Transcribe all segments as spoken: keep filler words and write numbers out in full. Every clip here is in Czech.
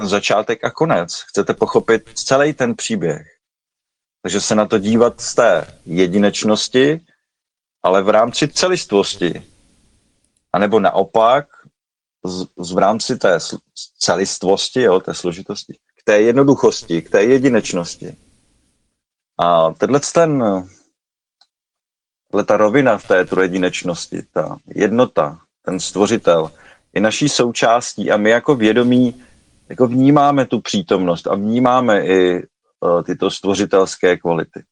začátek a konec. Chcete pochopit celý ten příběh. Takže se na to dívat z té jedinečnosti, ale v rámci celistvosti. A nebo naopak z, z v rámci té celistvosti, jo, té složitosti, k té jednoduchosti, k té jedinečnosti. A tenhle ten, ta rovina v té jedinečnosti, ta jednota, ten stvořitel, je naší součástí a my jako vědomí jako vnímáme tu přítomnost a vnímáme i uh, tyto stvořitelské kvality.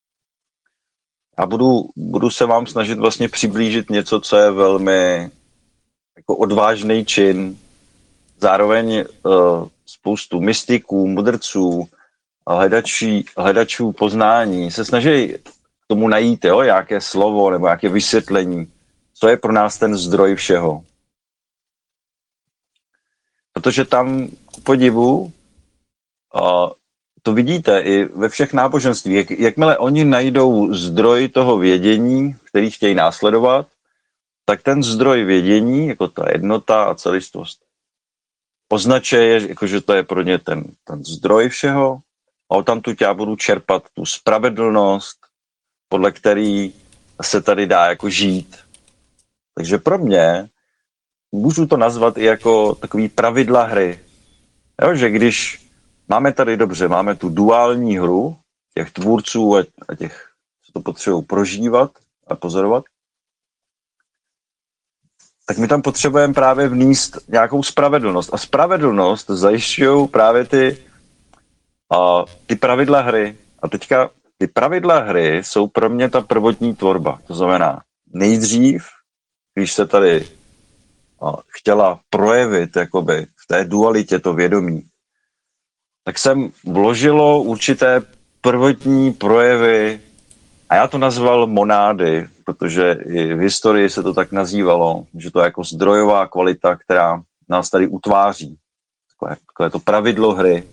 A budu, budu se vám snažit vlastně přiblížit něco, co je velmi jako odvážný čin. Zároveň uh, spoustu mystiků, mudrců, hledačí, hledačů poznání se snaží k tomu najít, jo, jaké slovo nebo jaké vysvětlení, co je pro nás ten zdroj všeho. Protože tam, ku podivu, uh, to vidíte i ve všech náboženstvích, jak, jakmile oni najdou zdroj toho vědění, který chtějí následovat, tak ten zdroj vědění, jako ta jednota a celistvost, označuje, jako, že to je pro ně ten, ten zdroj všeho a odtamtud já budu čerpat tu spravedlnost, podle který se tady dá jako žít. Takže pro mě můžu to nazvat i jako takový pravidla hry. Jo, že když máme tady dobře, máme tu duální hru těch tvůrců a, a těch, co to potřebují prožívat a pozorovat, tak my tam potřebujeme právě vníst nějakou spravedlnost. A spravedlnost zajišťují právě ty, a, ty pravidla hry. A teďka ty pravidla hry jsou pro mě ta prvotní tvorba. To znamená, nejdřív, když se tady a, chtěla projevit jakoby, v té dualitě to vědomí, tak jsem vložilo určité prvotní projevy, a já to nazval monády, protože i v historii se to tak nazývalo, že to je jako zdrojová kvalita, která nás tady utváří. Takové, takové to pravidlo hry.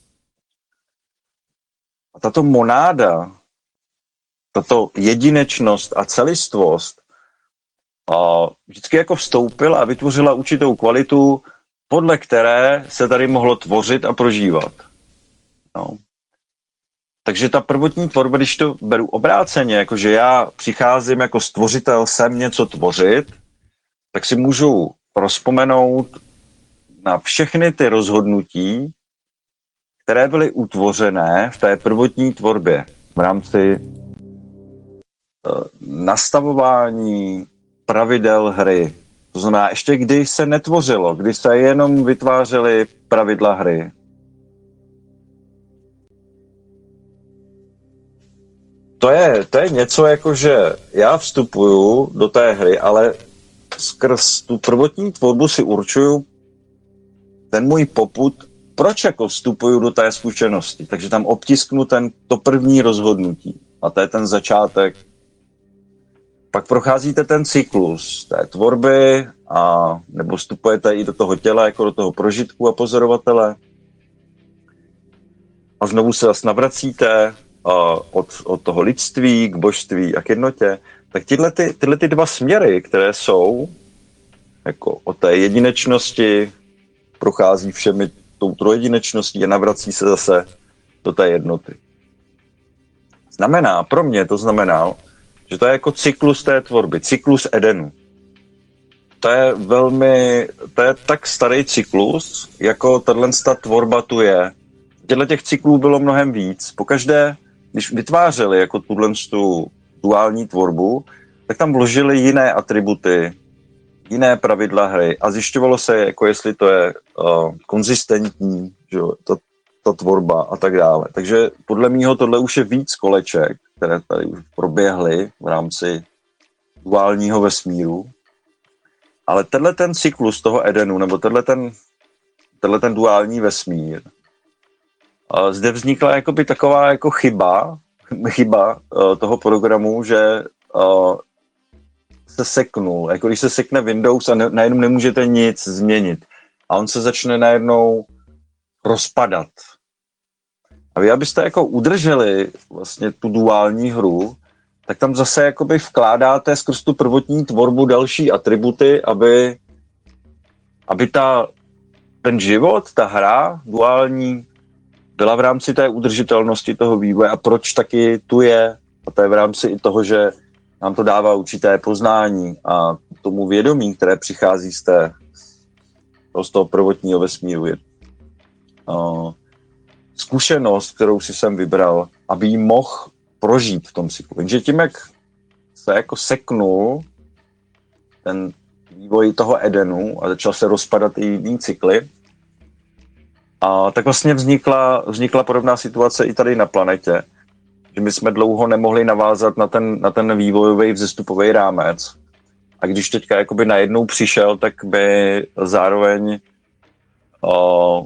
A tato monáda, tato jedinečnost a celistvost a vždycky jako vstoupila a vytvořila určitou kvalitu, podle které se tady mohlo tvořit a prožívat. No. Takže ta prvotní tvorba, když to beru obráceně, jakože já přicházím jako stvořitel sem něco tvořit, tak si můžu rozpomenout na všechny ty rozhodnutí, které byly utvořené v té prvotní tvorbě v rámci nastavování pravidel hry. To znamená, ještě když se netvořilo, když se jenom vytvářely pravidla hry. To je, to je něco jako, že já vstupuju do té hry, ale skrz tu prvotní tvorbu si určuju ten můj popud, proč jako vstupuju do té zkušenosti. Takže tam obtisknu ten, to první rozhodnutí. A to je ten začátek. Pak procházíte ten cyklus té tvorby a nebo vstupujete i do toho těla, jako do toho prožitku a pozorovatele. A znovu se zase navracíte od, od toho lidství k božství a k jednotě. Tak tyhle, ty, tyhle ty dva směry, které jsou jako od té jedinečnosti, prochází všemi tou trojedinečností a navrací se zase do té jednoty. Znamená, pro mě to znamená, že to je jako cyklus té tvorby, cyklus Edenu. To je velmi, to je tak starý cyklus, jako tato tvorba tu je. Těchto těch cyklů bylo mnohem víc. Pokaždé, když vytvářeli jako tuhle tu duální tvorbu, tak tam vložili jiné atributy, jiné pravidla hry a zjišťovalo se, jako jestli to je uh, konzistentní, že, ta, ta tvorba a tak dále. Takže podle mýho tohle už je víc koleček, které tady už proběhly v rámci duálního vesmíru. Ale tenhle ten cyklus toho Edenu, nebo tenhle ten, tenhle ten duální vesmír, uh, zde vznikla jakoby taková jako chyba, chyba uh, toho programu, že uh, se seknul. Jako když se sekne Windows a ne, najednou nemůžete nic změnit. A on se začne najednou rozpadat. A vy, abyste jako udrželi vlastně tu duální hru, tak tam zase jakoby vkládáte skrz tu prvotní tvorbu další atributy, aby, aby ta ten život, ta hra duální byla v rámci té udržitelnosti toho vývoje a proč taky tu je. A to je v rámci i toho, že nám to dává určité poznání a tomu vědomí, které přichází z, té, z toho prvotního vesmíru. Je uh, zkušenost, kterou si jsem vybral, aby ji mohl prožít v tom cyklu. Takže tím, jak se jako seknul ten vývoj toho Edenu a začal se rozpadat i jiný cykly, a tak vlastně vznikla, vznikla podobná situace i tady na planetě, že my jsme dlouho nemohli navázat na ten, na ten vývojový vzestupový rámec. A když teďka jakoby najednou přišel, tak by zároveň o,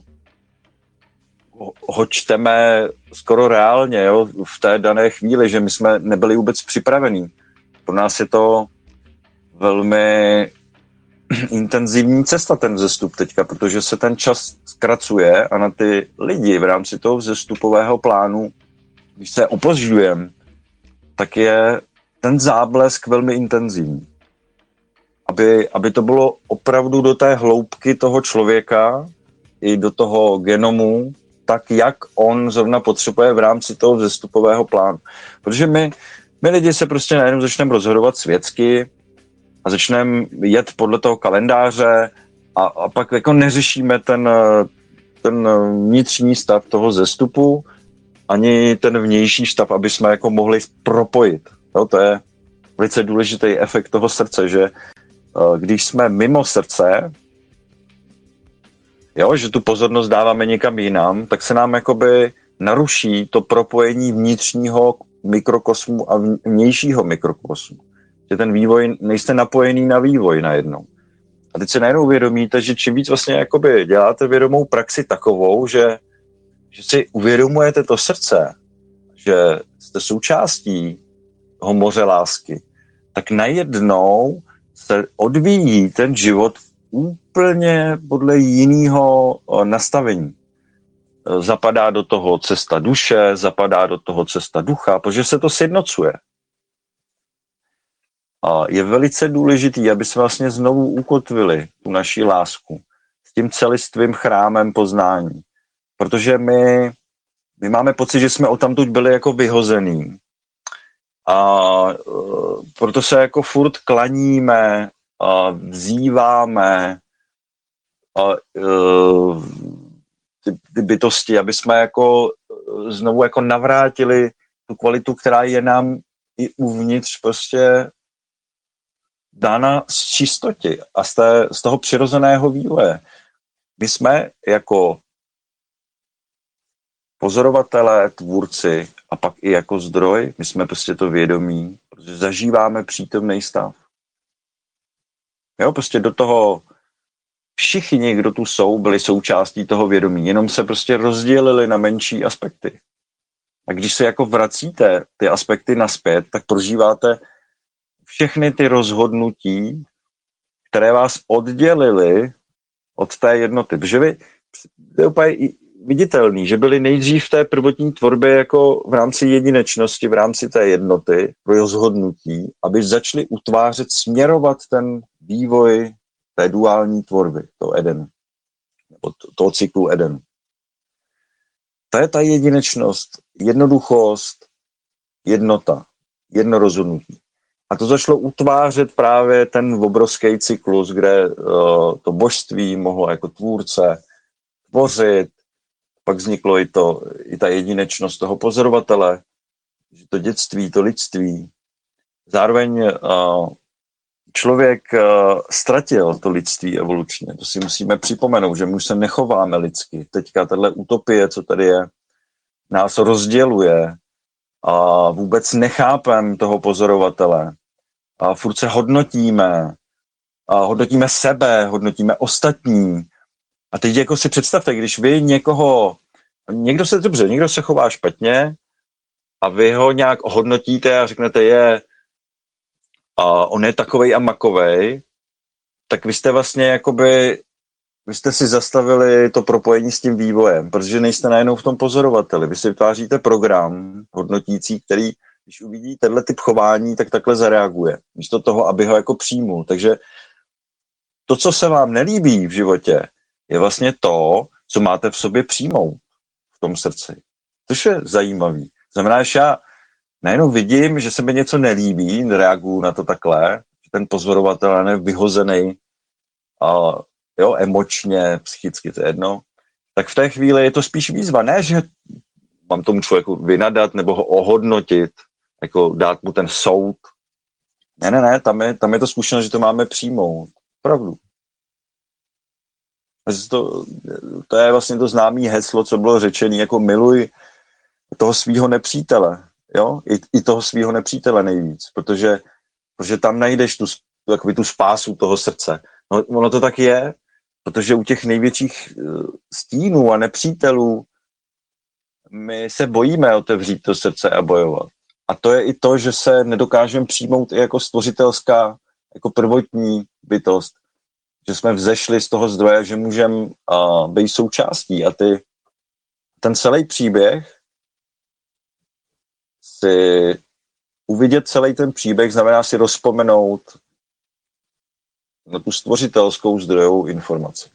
ho čteme skoro reálně, jo, v té dané chvíli, že my jsme nebyli vůbec připravení. Pro nás je to velmi intenzivní cesta, ten vzestup teďka, protože se ten čas zkracuje a na ty lidi v rámci toho vzestupového plánu, když se opožďujeme, tak je ten záblesk velmi intenzivní. Aby, aby to bylo opravdu do té hloubky toho člověka i do toho genomu, tak jak on zrovna potřebuje v rámci toho vzestupového plánu. Protože my, my lidi se prostě najednou začneme rozhodovat světsky a začneme jet podle toho kalendáře a, a pak jako neřešíme ten, ten vnitřní stav toho vzestupu ani ten vnější stav, aby jsme jako mohli propojit. Jo, to je velice důležitý efekt toho srdce, že když jsme mimo srdce, jo, že tu pozornost dáváme někam jinam, tak se nám jakoby naruší to propojení vnitřního mikrokosmu a vnějšího mikrokosmu. Že ten vývoj, nejste napojený na vývoj najednou. A teď se najednou uvědomíte, že čím víc vlastně jakoby děláte vědomou praxi takovou, že, že si uvědomujete to srdce, že jste součástí toho moře lásky, tak najednou se odvíjí ten život úplně podle jiného nastavení. Zapadá do toho cesta duše, zapadá do toho cesta ducha, protože se to sjednocuje. A je velice důležitý, aby jsme vlastně znovu ukotvili tu naši lásku s tím celistvým chrámem poznání. Protože my, my máme pocit, že jsme odtamtud byli jako vyhozený. A uh, proto se jako furt klaníme, a vzýváme a, uh, ty, ty bytosti, aby jsme jako znovu jako navrátili tu kvalitu, která je nám i uvnitř prostě dána z čistoty a z, té, z toho přirozeného vývoje. My jsme jako pozorovatelé, tvůrci a pak i jako zdroj, my jsme prostě to vědomí, protože zažíváme přítomný stav. Jo, prostě do toho všichni, kdo tu jsou, byli součástí toho vědomí, jenom se prostě rozdělili na menší aspekty. A když se jako vracíte ty aspekty naspět, tak prožíváte všechny ty rozhodnutí, které vás oddělily od té jednoty. Protože vy, to je úplně viditelný, že byli nejdřív v té prvotní tvorbě jako v rámci jedinečnosti, v rámci té jednoty, pro rozhodnutí, aby začali utvářet, směrovat ten vývoj té duální tvorby, toho Edenu, nebo toho cyklu Edenu. To je ta jedinečnost, jednoduchost, jednota, jedno rozhodnutí. A to začalo utvářet právě ten obrovský cyklus, kde uh, to božství mohlo jako tvůrce tvořit. Pak vzniklo i, to, i ta jedinečnost toho pozorovatele, že to dětství, to lidství. Zároveň uh, člověk uh, ztratil to lidství evolučně. To si musíme připomenout, že my už se nechováme lidsky. Teďka tato utopie, co tady je, nás rozděluje a vůbec nechápem toho pozorovatele. A furt se hodnotíme. A hodnotíme sebe, hodnotíme ostatní. A teď jako si představte, když vy někoho, někdo se dobře, někdo se chová špatně a vy ho nějak hodnotíte a řeknete je, a on je takovej a makovej, tak vy jste vlastně jakoby, vy jste si zastavili to propojení s tím vývojem, protože nejste najednou v tom pozorovateli. Vy si vytváříte program hodnotící, který, když uvidí tenhle typ chování, tak takhle zareaguje. Místo toho, aby ho jako přijmul. Takže to, co se vám nelíbí v životě, je vlastně to, co máte v sobě přijmout v tom srdci. Což je zajímavý. Znamená, že já najednou vidím, že se mi něco nelíbí, reaguju na to takhle, že ten pozorovatel je vyhozený a jo, emočně, psychicky, to je jedno, tak v té chvíli je to spíš výzva. Ne, že mám tomu člověku vynadat nebo ho ohodnotit, jako dát mu ten soud. Ne, ne, ne, tam je, tam je to zkušenost, že to máme přijmout. Pravdu. To, to je vlastně to známé heslo, co bylo řečené, jako miluj toho svýho nepřítele, jo, I, i toho svýho nepřítele nejvíc, protože, protože tam najdeš tu, takový tu spásu toho srdce. No, ono to tak je, protože u těch největších stínů a nepřítelů my se bojíme otevřít to srdce a bojovat. A to je i to, že se nedokážeme přijmout i jako stvořitelská, jako prvotní bytost, že jsme vzešli z toho zdroje, že můžeme uh, být součástí. A ty, ten celý příběh, si uvidět celý ten příběh znamená si rozpomenout na tu stvořitelskou zdrojovou informaci.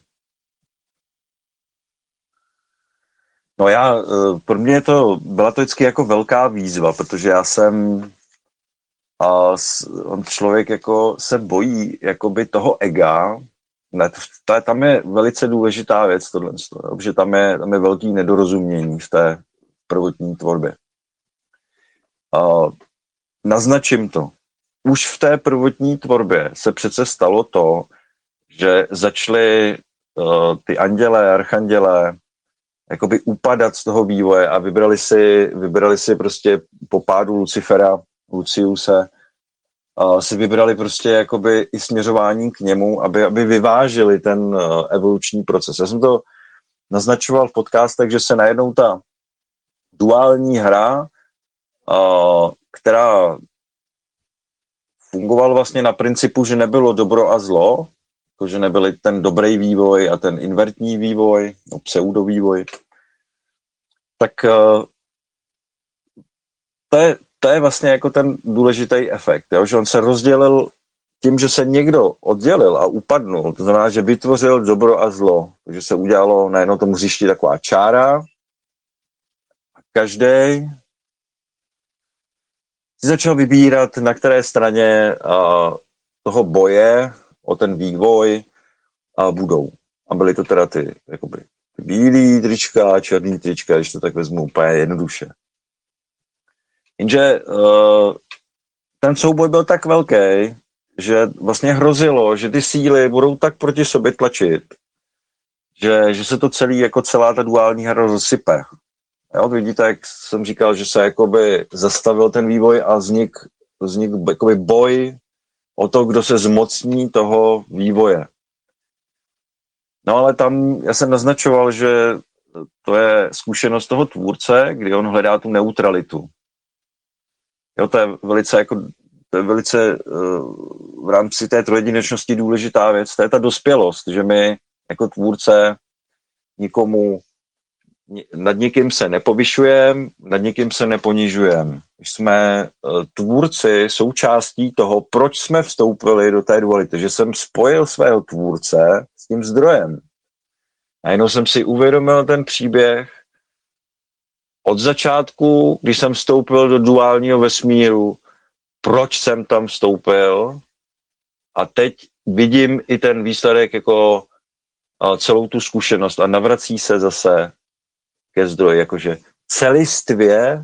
No já, pro mě to byla to vždycky jako velká výzva, protože já jsem a on člověk jako se bojí jakoby toho ega. Ne, to je, tam je velice důležitá věc tohle, protože tam je, tam je velký nedorozumění v té prvotní tvorbě. A naznačím to. Už v té prvotní tvorbě se přece stalo to, že začaly uh, ty andělé, archandělé jakoby upadat z toho vývoje a vybrali si, vybrali si prostě po pádu Lucifera, Luciuse, uh, si vybrali prostě jakoby i směřování k němu, aby, aby vyvážili ten uh, evoluční proces. Já jsem to naznačoval v podcastech, že se najednou ta duální hra, uh, která fungovala vlastně na principu, že nebylo dobro a zlo, že nebyl ten dobrý vývoj a ten invertní vývoj, no, pseudovývoj, tak uh, to, je, to je vlastně jako ten důležitý efekt, jo? Že on se rozdělil tím, že se někdo oddělil a upadnul, to znamená, že vytvořil dobro a zlo, takže se udělalo na jednom tomu hřišti taková čára a každý si začal vybírat, na které straně uh, toho boje o ten vývoj a budou. A byly to teda ty, jakoby, ty bílý trička a černý trička, když to tak vezmu úplně jednoduše. Jenže uh, ten souboj byl tak velký, že vlastně hrozilo, že ty síly budou tak proti sobě tlačit, že, že se to celý, jako celá ta duální hra rozsype. Jo, vidíte, jak jsem říkal, že se jakoby zastavil ten vývoj a vznik, vznik jakoby boj o to, kdo se zmocní toho vývoje. No ale tam já jsem naznačoval, že to je zkušenost toho tvůrce, kdy on hledá tu neutralitu. Jo, to je velice, jako, to je velice uh, v rámci té trojjedinečnosti důležitá věc. To je ta dospělost, že my jako tvůrce nikomu, nad nikým se nepovyšujeme, nad nikým se neponižujeme. Jsme uh, tvůrci součástí toho, proč jsme vstoupili do té duality, že jsem spojil svého tvůrce s tím zdrojem. A jenom jsem si uvědomil ten příběh od začátku, když jsem vstoupil do duálního vesmíru, proč jsem tam vstoupil a teď vidím i ten výsledek jako celou tu zkušenost a navrací se zase ke zdroji, jakože celistvě,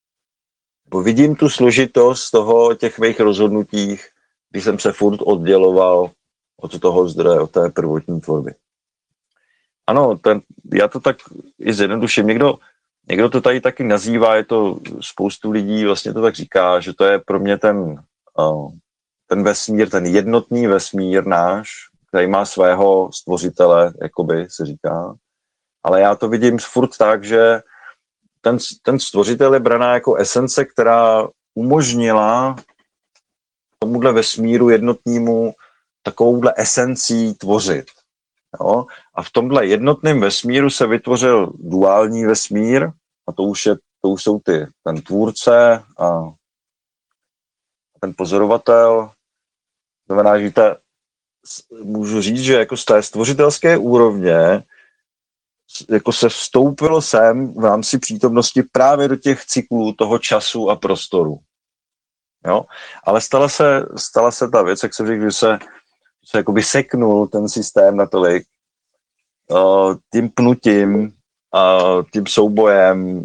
bo vidím tu složitost toho, těch mých rozhodnutích, když jsem se furt odděloval od toho zdroje, od té prvotní tvorby. Ano, ten, já to tak i zjednoduším. Někdo, někdo to tady taky nazývá, je to spoustu lidí vlastně to tak říká, že to je pro mě ten, uh, ten vesmír, ten jednotný vesmír náš, který má svého stvořitele, jakoby se říká. Ale já to vidím furt tak, že ten, ten stvořitel je braná jako esence, která umožnila tomuhle vesmíru jednotnému takovouhle esencí tvořit. Jo? A v tomhle jednotném vesmíru se vytvořil duální vesmír a to už, je, to už jsou ty, ten tvůrce a ten pozorovatel. Znamená, že ta, můžu říct, že jako z té stvořitelské úrovně jako se vstoupilo sem v rámci přítomnosti právě do těch cyklů toho času a prostoru. Jo? Ale stala se, stala se ta věc, jak jsem řekl, že se, se jakoby seknul ten systém natolik uh, tím pnutím a uh, tím soubojem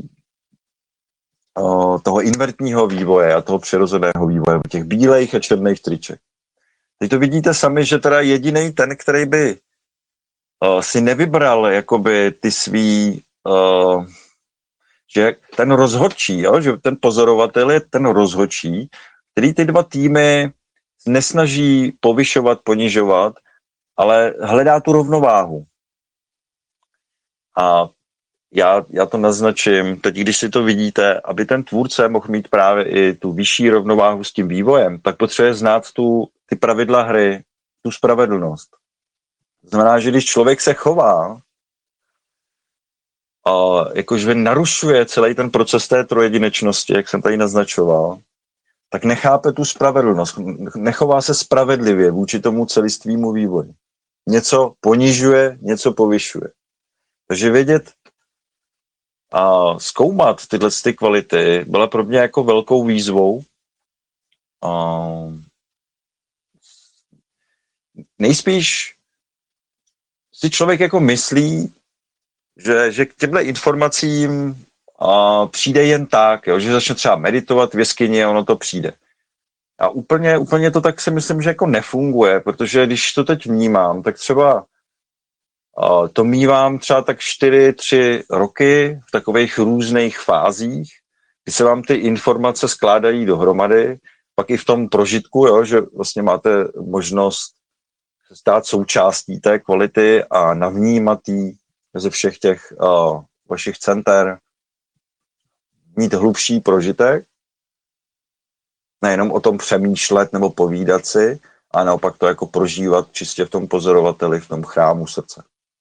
uh, toho invertního vývoje a toho přirozeného vývoje, těch bílejch a černých triček. Teď to vidíte sami, že teda jediný ten, který by uh, si nevybral jakoby ty svý, uh, že ten rozhodčí, jo, že ten pozorovatel je ten rozhodčí, který ty dva týmy nesnaží povyšovat, ponižovat, ale hledá tu rovnováhu. A já, já to naznačím, teď když si to vidíte, aby ten tvůrce mohl mít právě i tu vyšší rovnováhu s tím vývojem, tak potřebuje znát tu, ty pravidla hry, tu spravedlnost. To znamená, že když člověk se chová, a jakože narušuje celý ten proces té trojedinečnosti, jak jsem tady naznačoval, tak nechápe tu spravedlnost, nechová se spravedlivě vůči tomu celistvému vývoji. Něco ponižuje, něco povyšuje. Takže vědět a zkoumat tyhle ty kvality byla pro mě jako velkou výzvou. A nejspíš si člověk jako myslí, že, že k těmhle informacím a přijde jen tak, jo, že začne třeba meditovat v jeskyni a ono to přijde. A úplně, úplně to tak si myslím, že jako nefunguje, protože když to teď vnímám, tak třeba a to mívám třeba tak čtyři, tři roky v takových různých fázích, kdy se vám ty informace skládají dohromady, pak i v tom prožitku, jo, že vlastně máte možnost stát součástí té kvality a navnímat jí ze všech těch uh, vašich center, mít hlubší prožitek, nejenom o tom přemýšlet nebo povídat si, a naopak to jako prožívat čistě v tom pozorovateli, v tom chrámu srdce.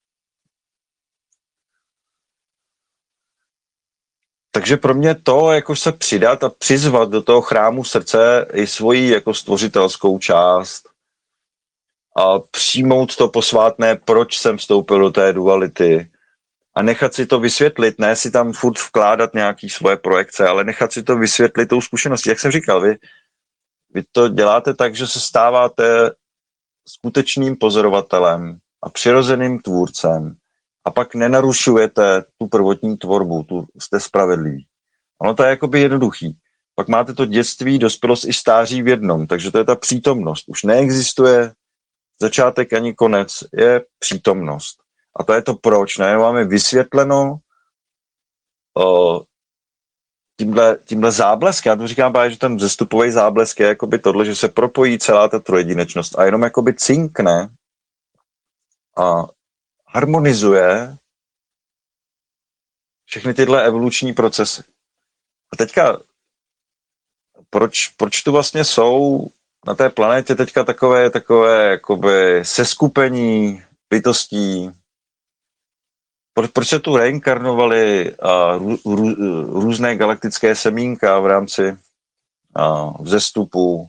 Takže pro mě to, jako se přidat a přizvat do toho chrámu srdce i svoji jako stvořitelskou část a přijmout to posvátné, proč jsem vstoupil do té duality a nechat si to vysvětlit, ne si tam furt vkládat nějaký svoje projekce, ale nechat si to vysvětlit tou zkušeností. Jak jsem říkal, vy, vy to děláte tak, že se stáváte skutečným pozorovatelem a přirozeným tvůrcem a pak nenarušujete tu prvotní tvorbu, tu jste spravedliví. Ono to je jakoby jednoduchý. Pak máte to dětství, dospělost i stáří v jednom, takže to je ta přítomnost. Už neexistuje začátek ani konec, je přítomnost. A to je to proč, ne? Máme vysvětleno o, tímhle, tímhle záblesk. Já to říkám právě, že ten vzestupový záblesk je jakoby tohle, že se propojí celá ta trojedinečnost a jenom jakoby cinkne a harmonizuje všechny tyhle evoluční procesy. A teďka, proč, proč tu vlastně jsou na té planetě teďka takové, takové jakoby seskupení bytostí, Pro, proč se tu reinkarnovaly rů, rů, různé galaktické semínka v rámci a, vzestupu?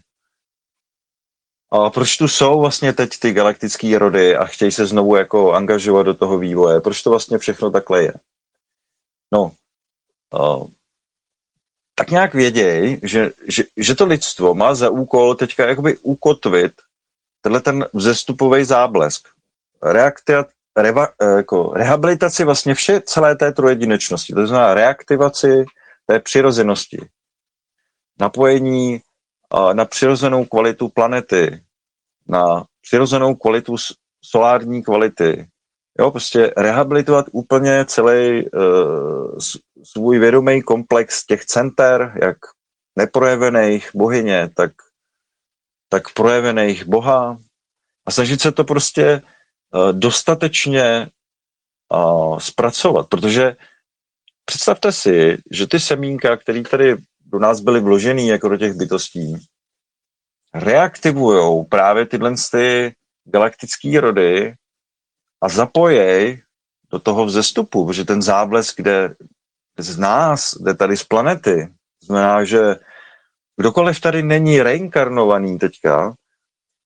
A proč tu jsou vlastně teď ty galaktické rody a chtějí se znovu jako angažovat do toho vývoje? Proč to vlastně všechno takhle je? No, a, tak nějak věděj, že, že, že to lidstvo má za úkol teďka jakoby ukotvit tenhle ten vzestupový záblesk. Reaktia, Reva, jako rehabilitaci vlastně vše celé té trojedinečnosti, to znamená reaktivaci té přirozenosti, napojení na přirozenou kvalitu planety, na přirozenou kvalitu solární kvality. Jo, prostě rehabilitovat úplně celý uh, svůj vědomý komplex těch center, jak neprojevených bohyně, tak, tak projevených Boha a snažit se to prostě dostatečně uh, zpracovat, protože představte si, že ty semínka, které tady do nás byly vložený jako do těch bytostí, reaktivujou právě tyhle ty galaktické rody a zapojí do toho vzestupu, protože ten záblesk jde z nás, jde tady z planety. Znamená, že kdokoliv tady není reinkarnovaný teďka,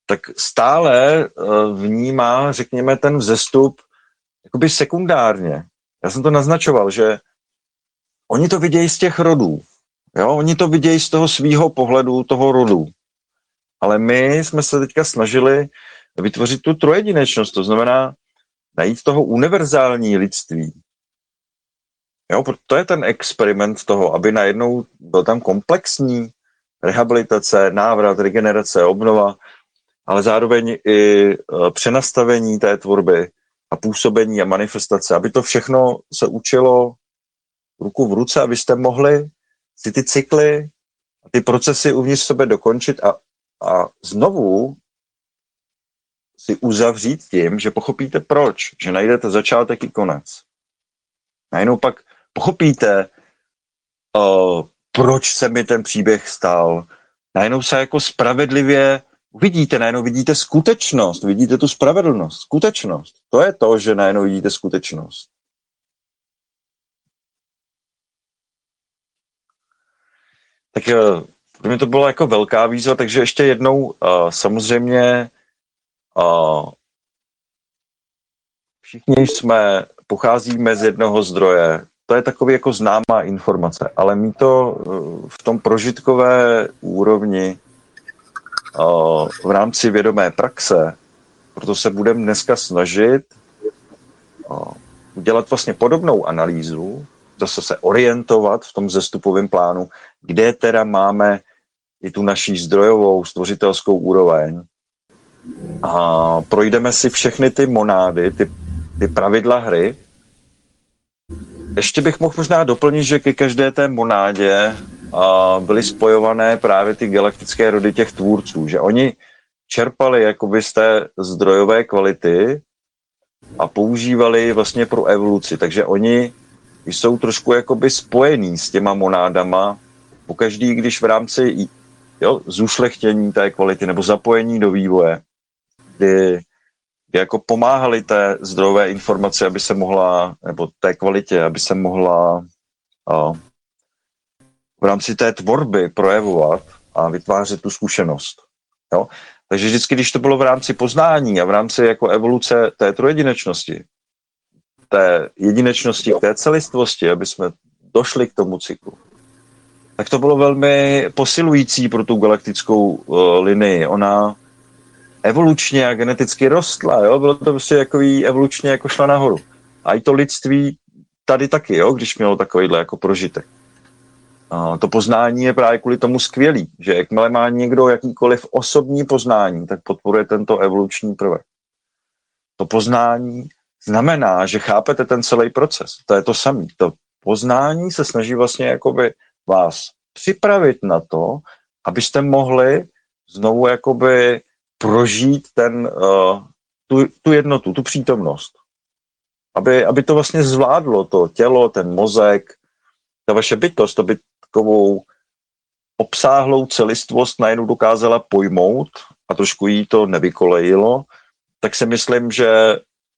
tak stále vnímá, řekněme, ten vzestup jakoby sekundárně. Já jsem to naznačoval, že oni to vidějí z těch rodů. Jo? Oni to vidějí z toho svýho pohledu, toho rodu. Ale my jsme se teďka snažili vytvořit tu trojedinečnost, to znamená najít toho univerzální lidství. Jo? To je ten experiment toho, aby najednou byl tam komplexní rehabilitace, návrat, regenerace, obnova, ale zároveň i přenastavení té tvorby a působení a manifestace, aby to všechno se učilo ruku v ruce, abyste mohli si ty cykly a ty procesy uvnitř sebe dokončit a, a znovu si uzavřít tím, že pochopíte proč, že najdete začátek i konec. Najednou pak pochopíte, uh, proč se mi ten příběh stal. Najednou se jako spravedlivě uvidíte, najednou vidíte skutečnost, vidíte tu spravedlnost, skutečnost. To je to, že najednou vidíte skutečnost. Tak pro mě to bylo jako velká výzva, takže ještě jednou uh, samozřejmě uh, všichni jsme, pocházíme z jednoho zdroje. To je takový jako známá informace, ale mít to uh, v tom prožitkové úrovni uh, v rámci vědomé praxe, proto se budeme dneska snažit uh, udělat vlastně podobnou analýzu, zase se orientovat v tom vzestupovém plánu, kde teda máme i tu naší zdrojovou, stvořitelskou úroveň. A projdeme si všechny ty monády, ty, ty pravidla hry. Ještě bych mohl možná doplnit, že ke každé té monádě a, byly spojované právě ty galaktické rody těch tvůrců, že oni čerpali jakoby z té zdrojové kvality a používali vlastně pro evoluci, takže oni jsou trošku jakoby spojení s těma monádama, pokaždý, když v rámci jo, zušlechtění té kvality nebo zapojení do vývoje, kdy, kdy jako pomáhali té zdrojové informace, aby se mohla, nebo té kvalitě, aby se mohla a, v rámci té tvorby projevovat a vytvářet tu zkušenost. Jo? Takže vždycky, když to bylo v rámci poznání a v rámci jako evoluce té trojedinečnosti, té jedinečnosti, té celistvosti, aby jsme došli k tomu cyklu, tak to bylo velmi posilující pro tu galaktickou uh, linii. Ona evolučně a geneticky rostla, jo? Bylo to prostě takový evolučně jako šla nahoru. A i to lidství tady taky, jo? Když mělo takovýhle jako prožitek. A to poznání je právě kvůli tomu skvělý, že jakmile má někdo jakýkoliv osobní poznání, tak podporuje tento evoluční prvek. To poznání znamená, že chápete ten celý proces. To je to samé. To poznání se snaží vlastně jakoby vás připravit na to, abyste mohli znovu jakoby prožít ten, uh, tu, tu jednotu, tu přítomnost. Aby, aby to vlastně zvládlo to tělo, ten mozek, ta vaše bytost, to by takovou obsáhlou celistvost najednou dokázala pojmout a trošku jí to nevykolejilo, tak si myslím, že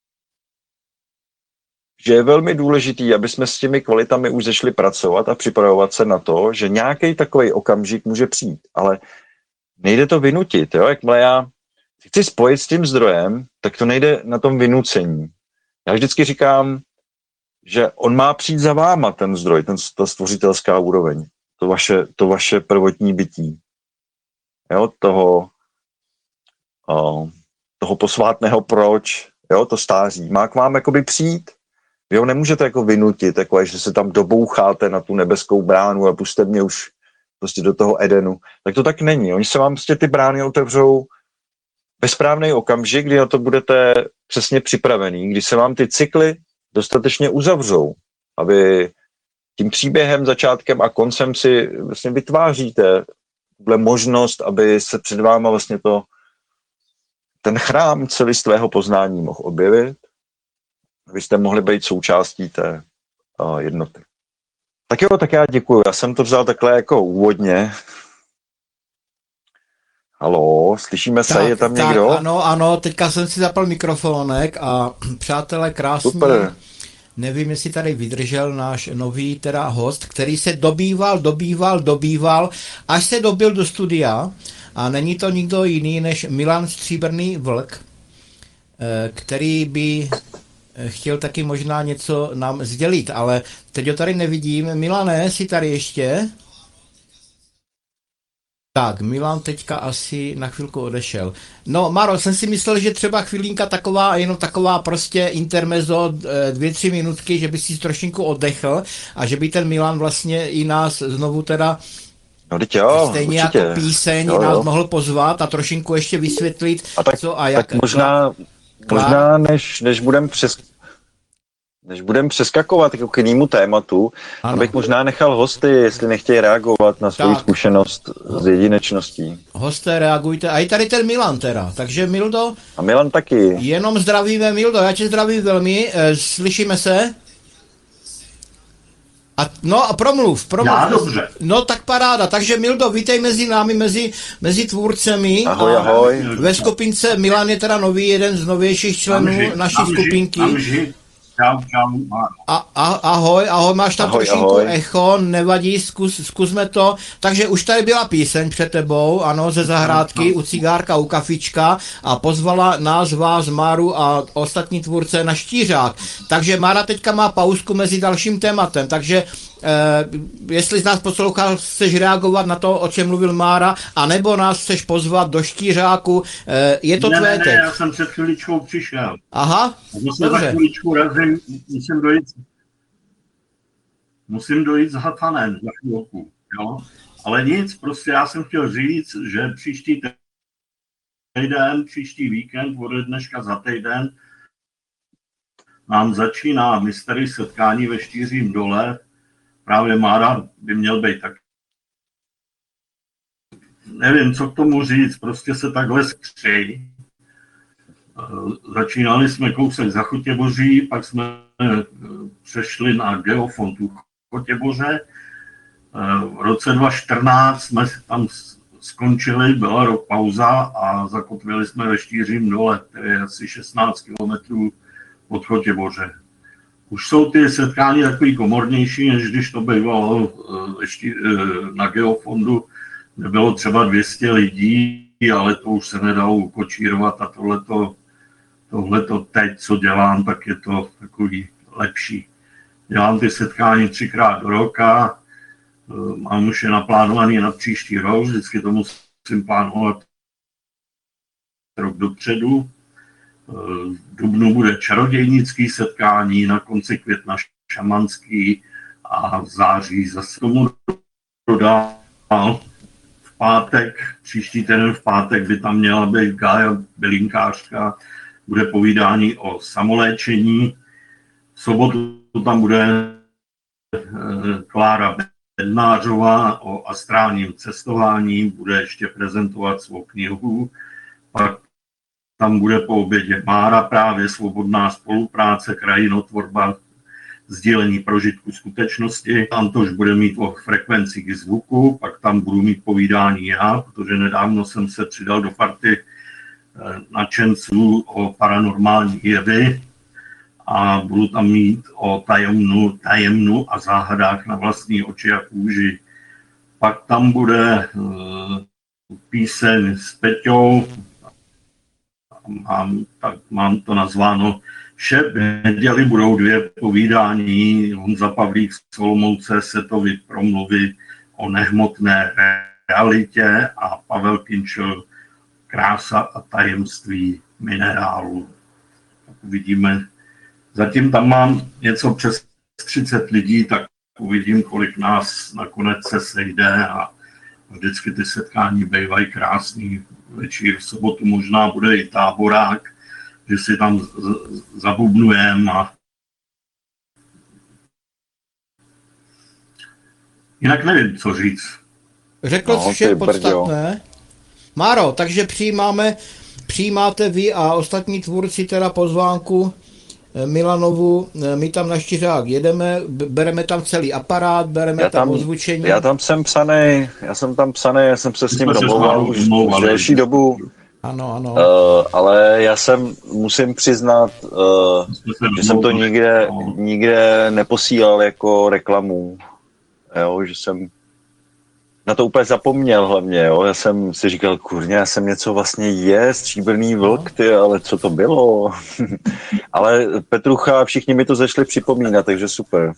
že je velmi důležitý, aby jsme s těmi kvalitami už začali pracovat a připravovat se na to, že nějaký takový okamžik může přijít, ale nejde to vynutit. Jo? Jakmile já chci spojit s tím zdrojem, tak to nejde na tom vynucení. Já vždycky říkám, že on má přijít za váma, ten zdroj, ten, ta stvořitelská úroveň, to vaše, to vaše prvotní bytí. Jo? Toho, o, toho posvátného proč, jo? To stáří. Má k vám jakoby přijít. Vy ho nemůžete jako vynutit, jako že se tam doboucháte na tu nebeskou bránu a puste mě už prostě do toho Edenu. Tak to tak není. Oni se vám prostě ty brány otevřou ve správný okamžik, kdy na to budete přesně připravený, kdy se vám ty cykly dostatečně uzavřou, aby tím příběhem, začátkem a koncem si vlastně vytváříte tuhle možnost, aby se před váma vlastně to ten chrám celistvého poznání mohl objevit, abyste mohli být součástí té uh, jednoty. Tak jo, tak já děkuju. Já jsem to vzal takhle jako úvodně. Haló, slyšíme se, tak, je tam tak, někdo? Ano, ano, teďka jsem si zapal mikrofonek a přátelé, krásně. Super. Nevím, jestli tady vydržel náš nový teda host, který se dobýval, dobýval, dobýval, až se dobil do studia a není to nikdo jiný než Milan Stříbrný vlk, který by chtěl taky možná něco nám sdělit, ale teď ho tady nevidím. Milane, jsi tady ještě? Tak, Milan teďka asi na chvilku odešel. No, Maro, jsem si myslel, že třeba chvilínka taková, jenom taková prostě intermezzo, dvě, tři minutky, že by si trošinku oddechl a že by ten Milan vlastně i nás znovu teda no, jo, stejně určitě. Jako píseň jo, jo. nás mohl pozvat a trošinku ještě vysvětlit, a tak, co a jak. Tak možná, možná než, než budeme přes... Než budeme přeskakovat jako k jinému tématu, ano. abych možná nechal hosty, jestli nechtějí reagovat na svou zkušenost s jedinečností. Hosté, reagujte. A i tady ten Milan teda. Takže Mildo. A Milan taky. Jenom zdravíme, Mildo, já tě zdravím velmi. Slyšíme se? A, no a promluv, promluv. Já dobře. No tak paráda. Takže Mildo, vítej mezi námi, mezi, mezi tvůrcemi. Ahoj, ahoj. Ve skupince Milan je teda nový, jeden z novějších členů amži, naší amži, skupinky. Amži. Čau, čau, a, a, ahoj, ahoj, máš tam ahoj, trošinku ahoj. echo, nevadí, zkus, zkusme to. Takže už tady byla píseň před tebou, ano, ze zahrádky, u cigárka, u kafička a pozvala nás, vás, Máru a ostatní tvůrce na štířák. Takže Mára teďka má pauzku mezi dalším tématem, takže eh, jestli z nás poslouchal, chceš reagovat na to, o čem mluvil Mára, anebo nás chceš pozvat do štířáku, eh, je to ne, tvé ne, ne, teď. já jsem před chviličkou přišel. Aha, musím za chviličku razím, musím dojít, musím dojít s Hatanem za chvilku, jo. Ale nic, prostě já jsem chtěl říct, že příští týden, příští víkend, ode dneška za týden, nám začíná mystery setkání ve Štýřím dole. Právě Mára by měl být tak. Nevím, co k tomu říct, prostě se takhle skřejí. Začínali jsme kousek za Chotěboří, pak jsme přešli na geofond u Chotěboře. V roce dva tisíce čtrnáct jsme tam skončili, byla rok pauza a zakotvili jsme ve Štýřím dole, které je asi šestnáct kilometrů od Chotěboře. Už jsou ty setkání takový komornější, než když to bývalo ještě na geofondu, kde bylo třeba dvě stě lidí, ale to už se nedalo ukočírovat a tohleto, tohleto teď, co dělám, tak je to takový lepší. Dělám ty setkání třikrát do roka, mám už je naplánovaný na příští rok, vždycky to musím plánovat rok dopředu. V dubnu bude čarodějnický setkání, na konci května šamanský a v září zase tomu dodal. V pátek, příští týden v pátek by tam měla být Gája bylinkářka, bude povídání o samoléčení. V sobotu tam bude Klára Bednářová o astrálním cestování, bude ještě prezentovat svou knihu. Pak tam bude po obědě Mára, právě svobodná spolupráce, krajinotvorba, sdílení prožitku skutečnosti. Tam tož bude mít o frekvencích zvuku, pak tam budu mít povídání já, protože nedávno jsem se přidal do party nadšenců o paranormální jevy a budu tam mít o tajemnu, tajemnu a záhadách na vlastní oči a kůži. Pak tam bude píseň s Peťou, Mám, tak mám to nazváno Vše v neděli budou dvě povídání. Honza Pavlík z Olomouce se to promluví o nehmotné realitě a Pavel Kinčel Krása a tajemství minerálu. Tak uvidíme. Zatím tam mám něco přes třicet lidí, tak uvidím, kolik nás nakonec se sejde a vždycky ty setkání bývají krásný. Večer v sobotu možná bude i táborák, že si tam zabubnujeme a jinak nevím, co říct. Řekl jsi no, vše podstatné. Máro, takže přijímáme, přijímáte vy a ostatní tvůrci teda pozvánku Milanovu, my tam na Štířák jedeme, bereme tam celý aparát, bereme já tam, tam ozvučení. Já tam jsem psaný, já jsem tam psaný, já jsem se s ním domlouval už, už delší dobu. Ano, ano. Uh, ale já jsem, musím přiznat, uh, že jsem to nikde, nikde neposílal jako reklamu. Jo, že jsem, na to úplně zapomněl hlavně, jo. Já jsem si říkal, kurně, já jsem něco vlastně je, stříbrný vlk, ty, ale co to bylo? Ale Petrucha a všichni mi to začali připomínat, takže super.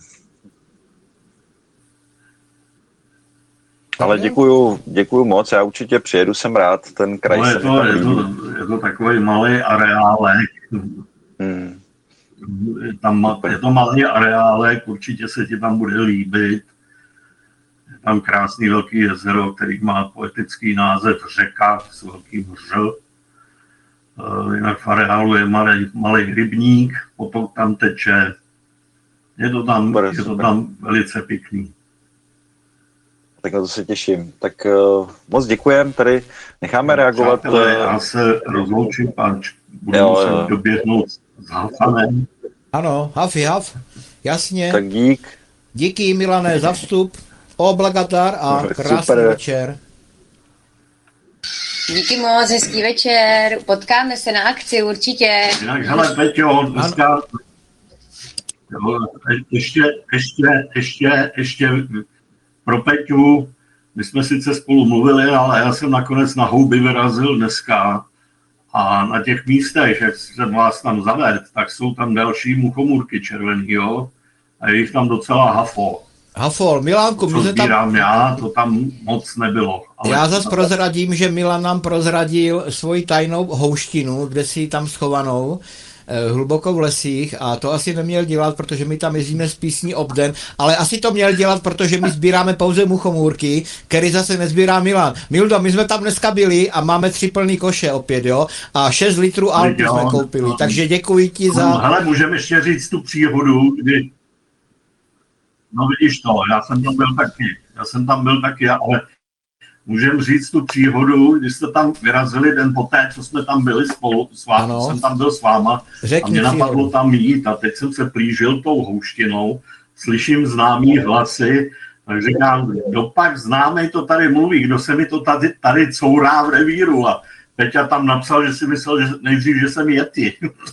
Ale děkuju, děkuju moc, já určitě přijedu, jsem rád, ten kraj no, se je, mi to, tam je, líbí. to, je to takový malý areálek. Hmm. Tam, je to malý areálek, určitě se ti tam bude líbit. Je tam krásný velký jezero, který má poetický název Řeka s velkým ř. Jinak v areálu je malý, malý rybník, potok tam teče. Je to tam, Super, je to super. tam velice pěkný. Tak na to se těším. Tak uh, moc děkujem, tady necháme reagovat. Přátelé, já se rozloučím, pač budu Jo, muset jo. doběhnout s Hafanem. Ano, haf je haf, jasně. Tak dík. Díky Milané za vstup, oblagadar a krásný Super. večer. Díky moc, hezký večer. Potkáme se na akci určitě. Jinak, hele, Peťo, dneska jo, ještě, ještě, ještě, ještě pro Peťu, my jsme sice spolu mluvili, ale já jsem nakonec na houby vyrazil dneska a na těch místech, jak jsem vás tam zaved, tak jsou tam další muchomůrky červený, jo, a je jich tam docela hafo. Hafol, Milánku, my Co jsme tam... sbírám já, to tam moc nebylo. Ale Já zase prozradím, že Milan nám prozradil svoji tajnou houštinu, kde si ji tam schovanou, eh, hluboko v lesích, a to asi neměl dělat, protože my tam jezdíme z písní obden, ale asi to měl dělat, protože my sbíráme pouze muchomůrky, který zase nezbírá Milan. Mildo, my jsme tam dneska byli a máme tři plný koše opět, jo, a šest litrů Alpy Jo, jsme koupili, no. takže děkuji ti No, za... hele, můžeme ještě říct tu příhodu, kdy... No vidíš to, já jsem tam byl taky, já jsem tam byl taky, ale můžeme říct tu příhodu, když jste tam vyrazili den poté, co jsme tam byli spolu s vámi, Ano. jsem tam byl s váma a Řekni mě napadlo příhodu. tam jít a teď jsem se plížil tou houštinou, slyším známý hlasy, tak říkám, kdo pak známý to tady mluví, kdo se mi to tady, tady courá v revíru, a Peťa tam napsal, že si myslel, že nejdřív, že jsem Yeti.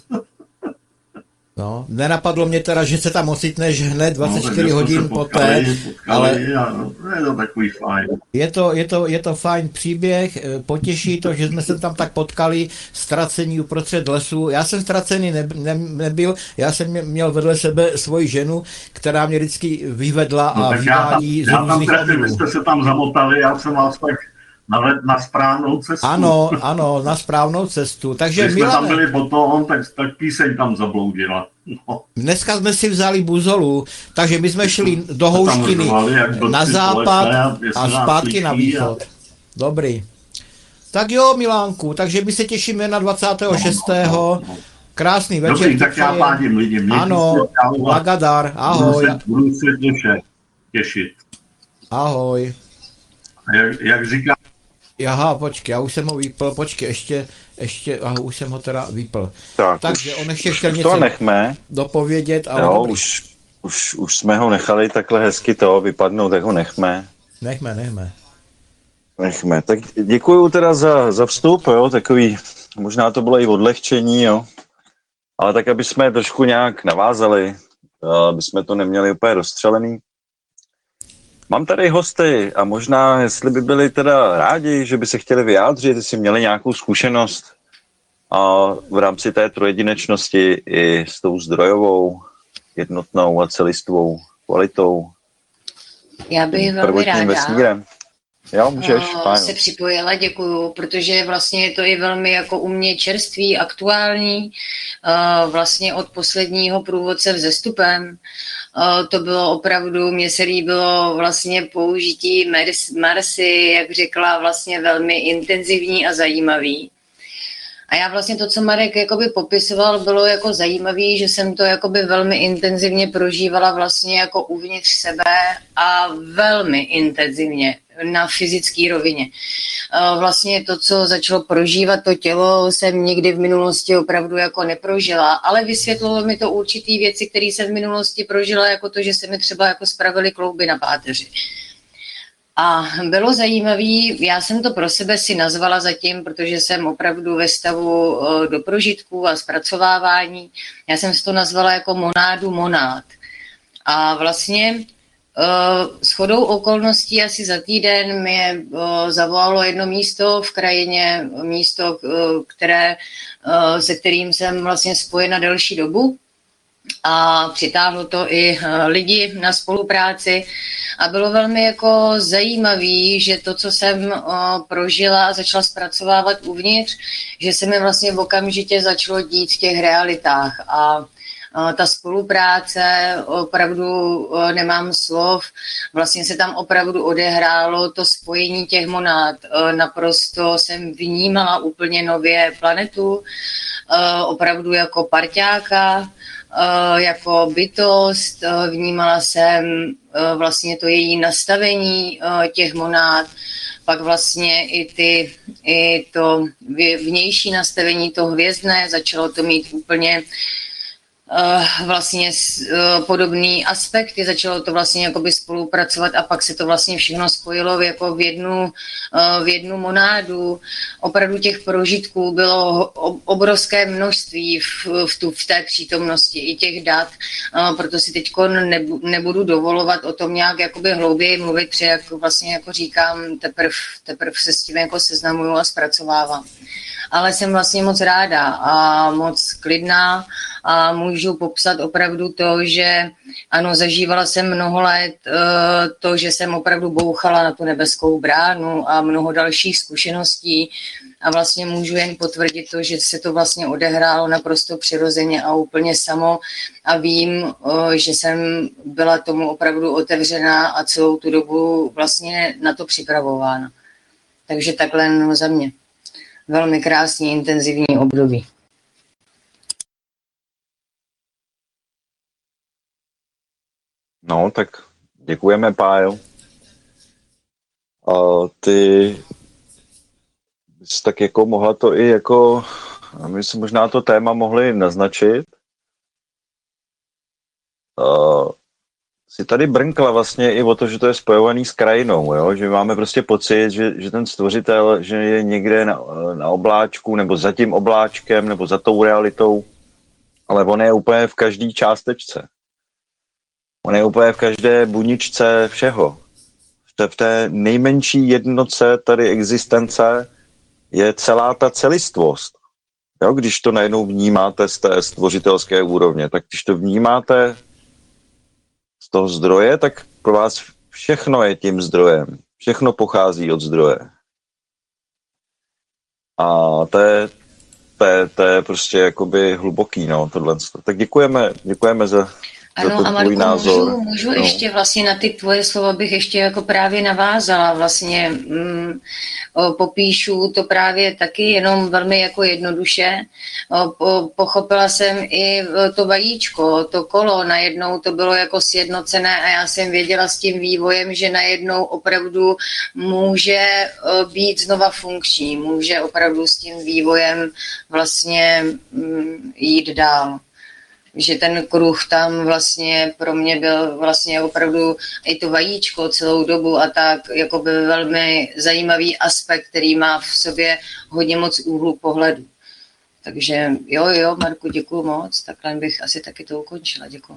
No, nenapadlo mě teda, že se tam ocitneš hned No, dvacet čtyři takže jsme hodin se poté, potkali, potkali, ale a no, je to takový fajn. je to, je, to, je to fajn příběh, eh, potěší to, že jsme se tam tak potkali, ztracení uprostřed lesu. Já jsem ztracený ne, ne, nebyl, já jsem mě- měl vedle sebe svoji ženu, která mě vždycky vyvedla No, a tak já tam, vyvádí z já tam různých trefím, vy omylů. jste se tam zamotali, já jsem vás tak navedl na správnou cestu. Ano, ano, na správnou cestu. Takže Když jsme tam Milane, byli potom, tak, tak píseň tam zabloudila. No, dneska jsme si vzali buzolu, takže my jsme šli do tam houštiny řvali, jak blbci na z západ lesa, jestli a nás zpátky na slyší východ. Dobrý. Tak jo, Milánku, takže my se těšíme na dvacátého šestého No, no, no. Krásný večer. Dobrý, ti tak já přejem. pádím lidi. Mějte Ano, se, čau, a Blagadar, budu ahoj, se, budu se těšit. těšit. ahoj. A jak, jak říká, Aha, počkej, já už jsem ho vypl, počkej, ještě, ještě, aha, už jsem ho teda vypl. Tak, Takže už, on ještě už, chtěl už něco to nechme. dopovědět, ale Jo, dobrý. už, už, už jsme ho nechali takhle hezky to vypadnout, tak ho nechme. Nechme, nechme. Nechme. Tak děkuju teda za, za vstup, jo, takový, možná to bylo i odlehčení, jo. Ale tak, aby jsme trošku nějak navázali, aby jsme to neměli úplně rozstřelený. Mám tady hosty a možná, jestli by byli teda rádi, že by se chtěli vyjádřit, jestli měli nějakou zkušenost a v rámci té trojedinečnosti i s tou zdrojovou, jednotnou a celistvou kvalitou, Já bych velmi prvotním ráda vesmírem. Jo, můžeš, eh, pájo. se připojila, děkuju, protože vlastně je to i velmi jako u mě čerstvý, aktuální, eh, vlastně od posledního průvodce vzestupem. Eh, To bylo opravdu, mně se líbilo vlastně použití Mars, Marsy, jak řekla, vlastně velmi intenzivní a zajímavý. A já vlastně to, co Marek jakoby popisoval, bylo jako zajímavý, že jsem to jakoby velmi intenzivně prožívala vlastně jako uvnitř sebe a velmi intenzivně na fyzické rovině. Eh, Vlastně to, co začalo prožívat to tělo, jsem nikdy v minulosti opravdu jako neprožila, ale vysvětlilo mi to určitý věci, které jsem v minulosti prožila, jako to, že se mi třeba jako spravily klouby na páteři. A bylo zajímavý, já jsem to pro sebe si nazvala zatím, protože jsem opravdu ve stavu eh, do prožitků a zpracovávání. Já jsem si to nazvala jako monádu monád. A vlastně shodou okolností asi za týden mě zavolalo jedno místo v krajině, místo, které, se kterým jsem vlastně spojena delší dobu. A přitáhlo to i lidi na spolupráci a bylo velmi jako zajímavé, že to, co jsem prožila a začala zpracovávat uvnitř, že se mi vlastně okamžitě začalo dít v těch realitách a ta spolupráce, opravdu nemám slov, vlastně se tam opravdu odehrálo to spojení těch monád. Naprosto jsem vnímala úplně nově planetu, opravdu jako parťáka, jako bytost, vnímala jsem vlastně to její nastavení těch monád, pak vlastně i, ty, i to vnější nastavení, to hvězdné, začalo to mít úplně vlastně podobný aspekty, začalo to vlastně jakoby spolupracovat a pak se to vlastně všechno spojilo jako v jednu, v jednu monádu. Opravdu těch prožitků bylo obrovské množství v, v, tu, v té přítomnosti i těch dat, proto si teď nebudu dovolovat o tom nějak jakoby hlouběji mluvit, protože jak vlastně jako říkám, teprve teprv se s tím jako seznamuju a zpracovávám. Ale jsem vlastně moc ráda a moc klidná a můžu popsat opravdu to, že ano, zažívala jsem mnoho let to, že jsem opravdu bouchala na tu nebeskou bránu a mnoho dalších zkušeností a vlastně můžu jen potvrdit to, že se to vlastně odehrálo naprosto přirozeně a úplně samo a vím, že jsem byla tomu opravdu otevřená a celou tu dobu vlastně na to připravována. Takže takhle no za mě. Velmi krásný, intenzivní období. No, tak děkujeme, Pájo. A ty jsi tak jako mohla to i jako, my jsme možná to téma mohli naznačit. Uh, si tady brnkla vlastně i o to, že to je spojovaný s krajinou, jo? Že máme prostě pocit, že, že ten stvořitel, že je někde na, na obláčku, nebo za tím obláčkem, nebo za tou realitou, ale on je úplně v každé částečce. On je úplně v každé buničce všeho. V té, v té nejmenší jednotce tady existence je celá ta celistvost. Jo? Když to najednou vnímáte z té stvořitelské úrovně, tak když to vnímáte z toho zdroje, tak pro vás všechno je tím zdrojem. Všechno pochází od zdroje. A to je, to je, to je prostě jakoby hluboký, no, tohle. Tak děkujeme, děkujeme za, ano, za to a tvůj Marku, názor. můžu, můžu no. ještě vlastně na ty tvoje slova bych ještě jako právě navázala. Vlastně mm, o, popíšu to právě taky jenom velmi jako jednoduše. O, po, pochopila jsem i to vajíčko, to kolo, najednou to bylo jako sjednocené a já jsem věděla s tím vývojem, že najednou opravdu může být znova funkční, může opravdu s tím vývojem vlastně mm, jít dál. Že ten kruh tam vlastně pro mě byl vlastně opravdu i to vajíčko celou dobu a tak jako by velmi zajímavý aspekt, který má v sobě hodně moc úhlu pohledu. Takže jo, jo, Marku, děkuju moc, takhle bych asi taky to ukončila, děkuju.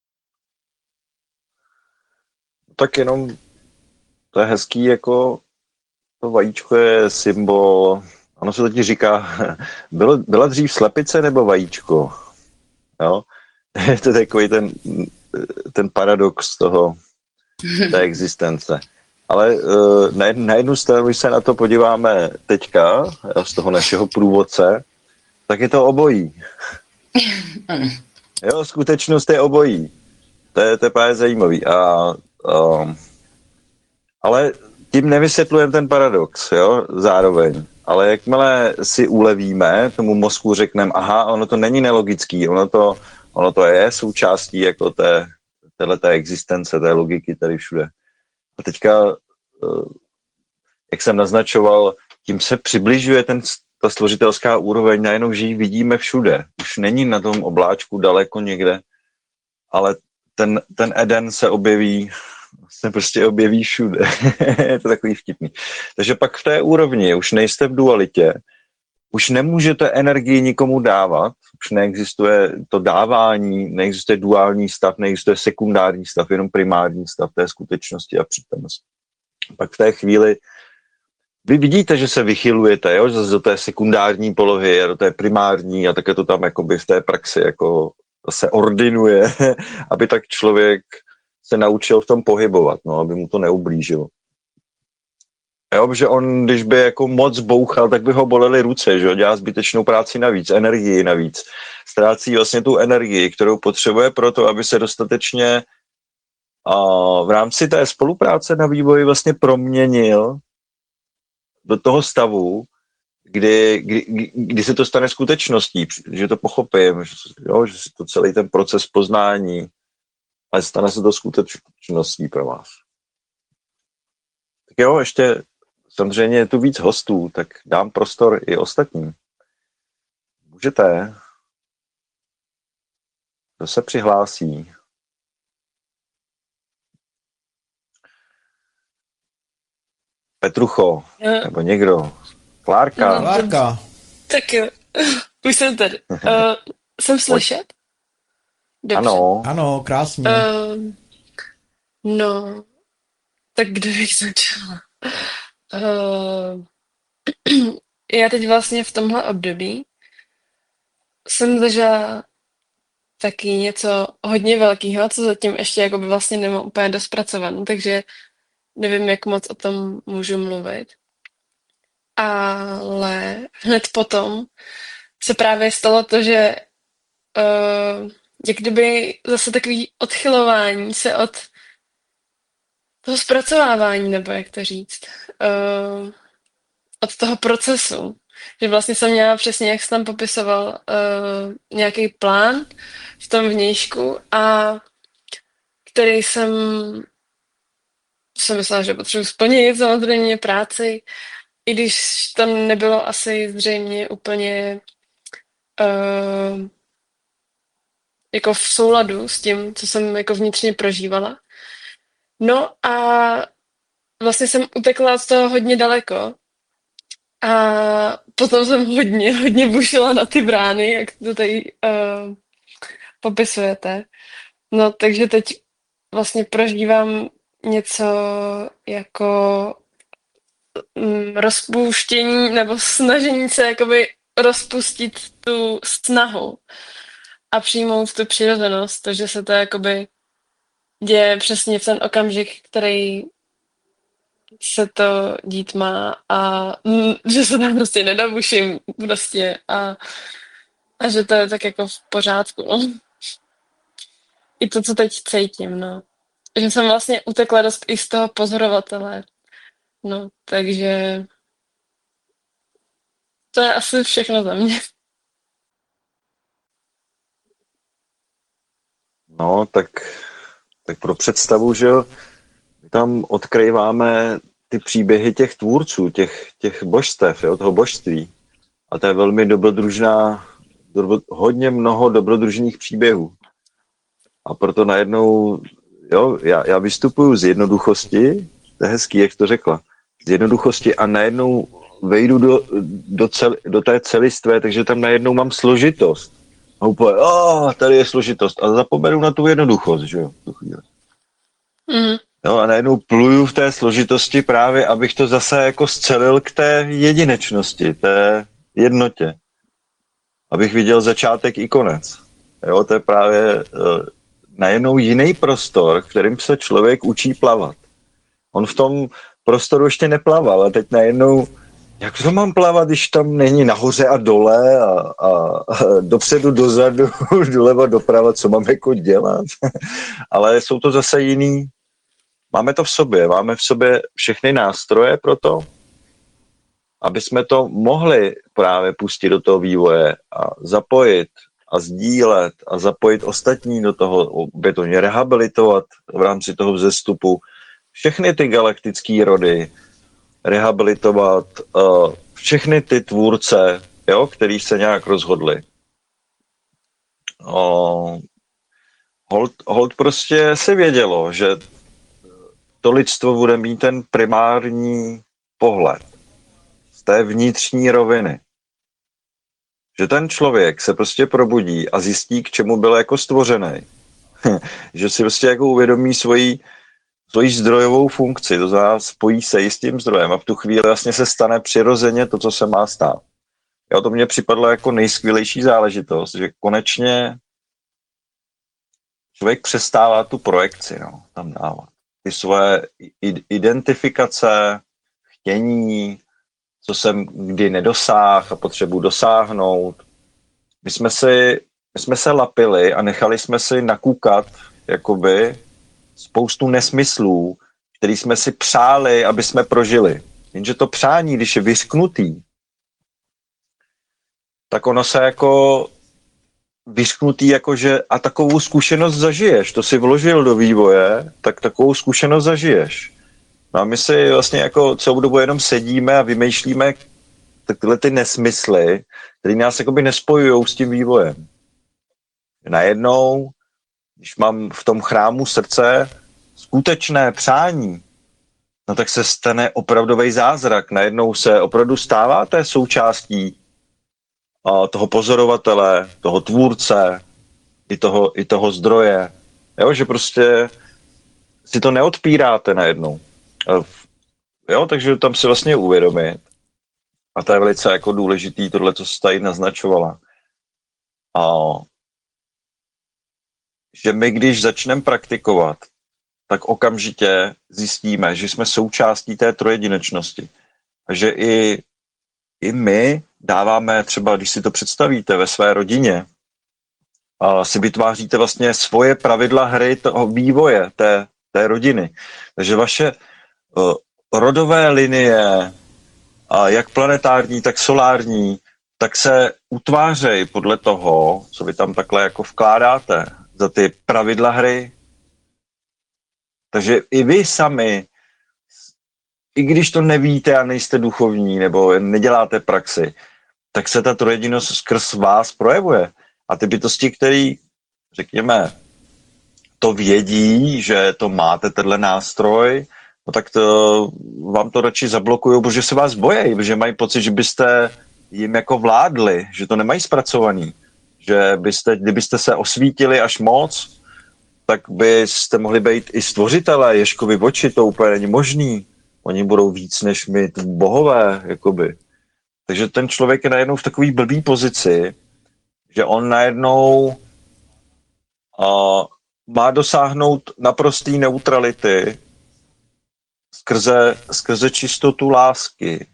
Tak jenom to je hezký, jako to vajíčko je symbol, ono se to ti říká, bylo, byla dřív slepice nebo vajíčko? Jo? Je to takový ten, ten paradox toho, té existence. Ale uh, na, jednu, na jednu stranu, když se na to podíváme teďka, jo, z toho našeho průvodce, tak je to obojí. Jo, skutečnost je obojí. To je, to je právě zajímavý. A, um, ale tím nevysvětlujeme ten paradox, jo, zároveň. Ale jakmile si ulevíme, tomu mozku řekneme, aha, ono to není nelogický, ono to, ono to je součástí jako té, téhleté existence, té logiky tady všude. A teďka, jak jsem naznačoval, tím se přibližuje ten, ta stvořitelská úroveň, najednou, že ji vidíme všude. Už není na tom obláčku daleko někde, ale ten, ten Eden se objeví se prostě objeví všude. Je to takový vtipný. Takže pak v té úrovni už nejste v dualitě, už nemůžete energii nikomu dávat, už neexistuje to dávání, neexistuje duální stav, neexistuje sekundární stav, jenom primární stav té skutečnosti a přítomnosti. Pak v té chvíli vy vidíte, že se vychylujete, jo, zase do té sekundární polohy, do té primární a také to tam jakoby v té praxi jako se ordinuje, aby tak člověk se naučil v tom pohybovat, no, aby mu to neublížilo. Jo, že on, když by jako moc bouchal, tak by ho bolely ruce, že jo, dělá zbytečnou práci navíc, energii navíc. Ztrácí vlastně tu energii, kterou potřebuje pro to, aby se dostatečně a v rámci té spolupráce na vývoji vlastně proměnil do toho stavu, kdy, kdy, kdy se to stane skutečností, že to pochopím, že, jo, že to celý ten proces poznání, ale stane se to skutečností pro vás. Tak jo, ještě samozřejmě je tu víc hostů, tak dám prostor i ostatním. Můžete? Kdo se přihlásí? Petrucho, Já. nebo někdo? Klárka? Klárka. Tak jo, už jsem tady. Uh, jsem slyšet? Dobře. Ano. Ano, krásně. Uh, no, tak kde bych začala? Uh, já teď vlastně v tomhle období jsem zažila taky něco hodně velkého, co zatím ještě jakoby vlastně nemám úplně dospracované, takže nevím, jak moc o tom můžu mluvit. Ale hned potom se právě stalo to, že uh, jak kdyby zase takový odchylování se od toho zpracovávání, nebo jak to říct, uh, od toho procesu. Že vlastně jsem měla přesně, jak jsi tam popisoval, uh, nějaký plán v tom vnějšku, a který jsem jsem myslela, že potřebuji splnit samozřejmě práci, i když tam nebylo asi zřejmě úplně uh, jako v souladu s tím, co jsem jako vnitřně prožívala. No a vlastně jsem utekla od toho hodně daleko a potom jsem hodně, hodně bušila na ty brány, jak to tady uh, popisujete. No takže teď vlastně prožívám něco jako mm, rozpouštění nebo snažení se jakoby rozpustit tu snahu a přijmout tu přirozenost, to, že se to jakoby děje přesně v ten okamžik, který se to dít má, a mm, že se tam prostě nedabuším prostě a, a že to je tak jako v pořádku, no. I to, co teď cítím, no. Že jsem vlastně utekla dost i z toho pozorovatele. No, takže to je asi všechno za mě. No, tak, tak pro představu, že jo, tam odkryváme ty příběhy těch tvůrců, těch, těch božstev, jo, toho božství. A to je velmi dobrodružná, dobro, hodně mnoho dobrodružných příběhů. A proto najednou, jo, já, já vystupuju z jednoduchosti, to je hezký, jak to řekla, z jednoduchosti a najednou vejdu do, do, cel, do té celistvé, takže tam najednou mám složitost. A úplně, oh, tady je složitost. A zapomenu na tu jednoduchost, že jo, tu chvíli. Mm. No a najednou pluju v té složitosti právě, abych to zase jako scelil k té jedinečnosti, té jednotě. Abych viděl začátek i konec. Jo, to je právě uh, najednou jiný prostor, v kterým se člověk učí plavat. On v tom prostoru ještě neplaval a teď najednou, jak to mám plavat, když tam není nahoře a dole a, a, a dopředu, dozadu, doleva, doprava, co mám jako dělat. Ale jsou to zase jiný. Máme to v sobě, máme v sobě všechny nástroje pro to, aby jsme to mohli právě pustit do toho vývoje a zapojit a sdílet a zapojit ostatní do toho, opětovně rehabilitovat v rámci toho vzestupu všechny ty galaktické rody, rehabilitovat uh, všechny ty tvůrce, jo, který se nějak rozhodli. Uh, hold, hold prostě se vědělo, že to lidstvo bude mít ten primární pohled z té vnitřní roviny. že ten člověk se prostě probudí a zjistí, k čemu byl jako stvořený. Že si prostě jako uvědomí svoji, svoji zdrojovou funkci, to znamená spojí se i s tím zdrojem a v tu chvíli vlastně se stane přirozeně to, co se má stát. Jo, to mně připadlo jako nejskvělejší záležitost, že konečně člověk přestává tu projekci, no, tam dávat. Ty svoje identifikace, chtění, co jsem kdy nedosáhl a potřebuji dosáhnout. My jsme, si, my jsme se lapili a nechali jsme si nakůkat jakoby spoustu nesmyslů, který jsme si přáli, aby jsme prožili. Jenže to přání, když je vyřknutý, tak ono se jako vyřknutý, jakože a takovou zkušenost zažiješ, to si vložil do vývoje, tak takovou zkušenost zažiješ. No a my si vlastně jako celou dobu jenom sedíme a vymýšlíme tak tyhle ty nesmysly, které nás jakoby nespojujou s tím vývojem. Najednou, když mám v tom chrámu srdce skutečné přání, no tak se stane opravdový zázrak. Najednou se opravdu stáváte součástí toho pozorovatele, toho tvůrce, i toho, i toho zdroje. Jo, že prostě si to neodpíráte najednou. Jo, takže tam si vlastně uvědomit. A to je velice jako důležitý, tohle, co jsi tady naznačovala. A že my, když začneme praktikovat, tak okamžitě zjistíme, že jsme součástí té trojedinečnosti. A že i, i my dáváme třeba, když si to představíte ve své rodině, a si vytváříte vlastně svoje pravidla hry toho vývoje té, té rodiny. Takže vaše uh, rodové linie, a jak planetární, tak solární, tak se utvářejí podle toho, co vy tam takhle jako vkládáte za ty pravidla hry. Takže i vy sami, i když to nevíte a nejste duchovní nebo neděláte praxi, tak se ta trojedinost skrz vás projevuje. A ty bytosti, který, řekněme, to vědí, že to máte tenhle nástroj, no tak to, vám to radši zablokují, protože se vás bojí, protože mají pocit, že byste jim jako vládli, že to nemají zpracovaný, že byste, kdybyste se osvítili až moc, tak byste mohli být i stvořitelé, Ježkovi v oči, to úplně není možný. Oni budou víc než my bohové, jakoby. Takže ten člověk je najednou v takové blbý pozici, že on najednou uh, má dosáhnout naprosté neutrality skrze, skrze čistotu lásky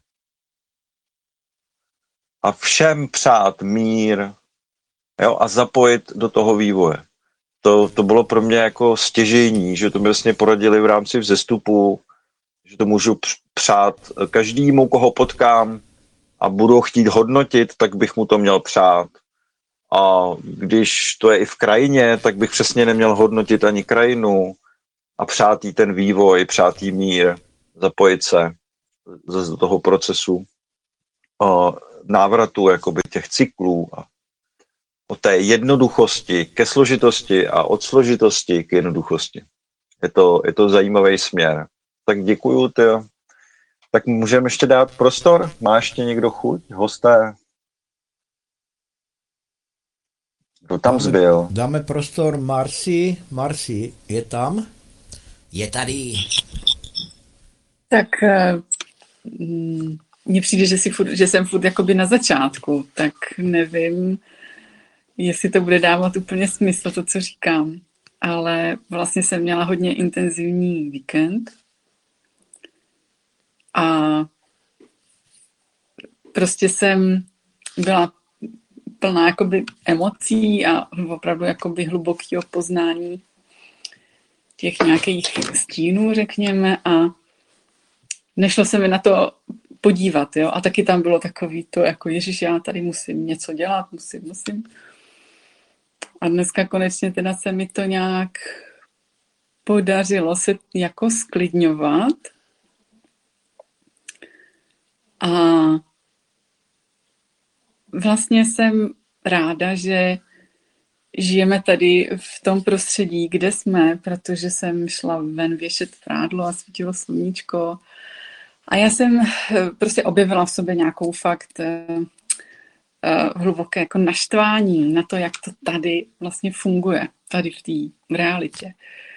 a všem přát mír, jo, a zapojit do toho vývoje. To, to bylo pro mě jako stěžejní, že to mi vlastně poradili v rámci vzestupu, že to můžu přát každému, koho potkám a budu chtít hodnotit, tak bych mu to měl přát. A když to je i v krajině, tak bych přesně neměl hodnotit ani krajinu a přát jí ten vývoj, přát jí mír, zapojit se do toho procesu návratu jakoby těch cyklů a od té jednoduchosti ke složitosti a od složitosti k jednoduchosti. Je to, je to zajímavý směr. Tak děkuju, ty. Tak můžeme ještě dát prostor? Má ještě někdo chuť? Hosté? Kdo tam dáme, zbyl? Dáme prostor Marci. Marci, je tam? Je tady. Tak mně přijde, že, si furt, že jsem furt jakoby na začátku, tak nevím, jestli to bude dávat úplně smysl, to, co říkám. Ale vlastně jsem měla hodně intenzivní víkend a prostě jsem byla plná jakoby emocí a opravdu jakoby hlubokého poznání těch nějakých stínů, řekněme, a nešlo se mi na to podívat, jo, a taky tam bylo takový to, jako Ježíš, já tady musím něco dělat, musím, musím. A dneska konečně teda se mi to nějak podařilo se jako sklidňovat. A vlastně jsem ráda, že žijeme tady v tom prostředí, kde jsme, protože jsem šla ven věšet prádlo a svítilo sluníčko. A já jsem prostě objevila v sobě nějakou fakt uh, hluboké jako naštvání na to, jak to tady vlastně funguje, tady v té realitě.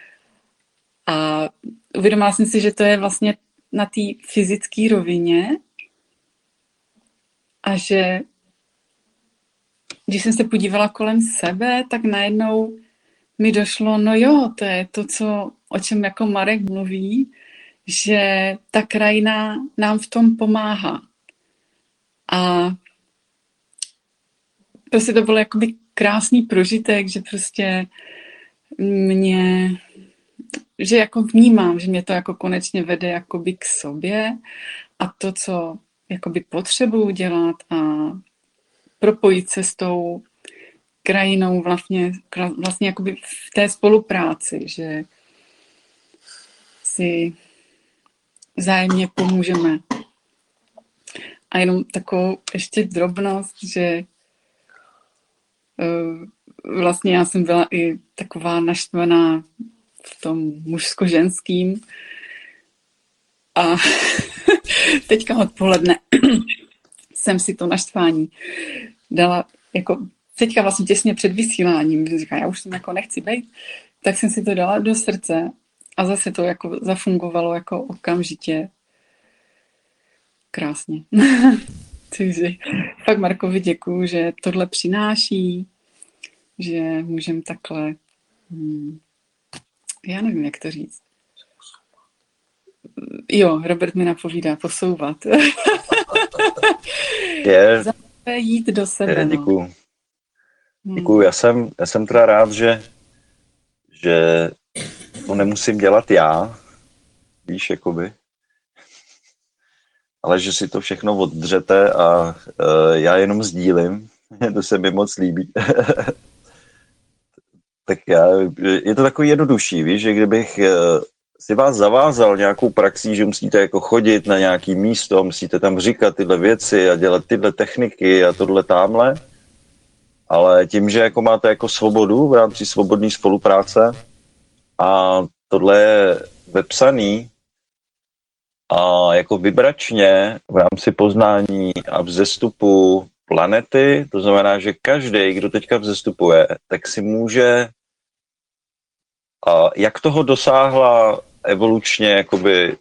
A uvědomila jsem si, že to je vlastně na té fyzické rovině a že když jsem se podívala kolem sebe, tak najednou mi došlo, no jo, to je to, co, o čem jako Marek mluví, že ta krajina nám v tom pomáhá. A prostě to bylo jakoby krásný prožitek, že prostě mě, že jako vnímám, že mě to jako konečně vede jakoby k sobě a to, co jakoby potřebuju dělat a propojit se s tou krajinou vlastně, vlastně jakoby v té spolupráci, že si vzájemně pomůžeme. A jenom takovou ještě drobnost, že uh, vlastně já jsem byla i taková naštvaná v tom mužsko-ženským a teďka odpoledne jsem si to naštvání dala jako teďka vlastně těsně před vysíláním, že říká, já už jsem jako nechci být, tak jsem si to dala do srdce a zase to jako zafungovalo jako okamžitě krásně. Takže fakt Markovi děkuju, že tohle přináší, že můžem takhle, hmm, já nevím, jak to říct. Jo, Robert mi napovídá posouvat. Je, jít do sebe. je, děkuju. Děkuju, já jsem, já jsem teda rád, že, že to nemusím dělat já, víš, jakoby, ale že si to všechno oddřete a uh, já jenom sdílím, to se mi moc líbí. Tak já, je to takový jednodušší, víš, že kdybych uh, si vás zavázal nějakou praxí, že musíte jako chodit na nějaký místo, musíte tam říkat tyhle věci a dělat tyhle techniky a tohle támhle, ale tím, že jako máte jako svobodu v rámci svobodné spolupráce a tohle je vepsaný a jako vibračně v rámci poznání a vzestupu planety, to znamená, že každý, kdo teďka vzestupuje, tak si může, a jak toho dosáhla evolučně jakoby